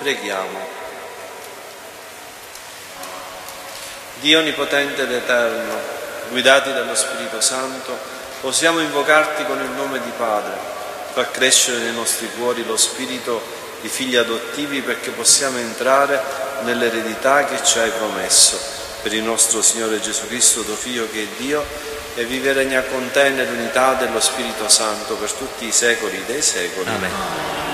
Preghiamo. Dio Onnipotente ed Eterno, guidati dallo Spirito Santo, possiamo invocarti con il nome di Padre, far crescere nei nostri cuori lo spirito di figli adottivi perché possiamo entrare nell'eredità che ci hai promesso. Per il nostro Signore Gesù Cristo, tuo Figlio che è Dio, e vive e regna con te nell'unità dello Spirito Santo per tutti i secoli dei secoli. Amen.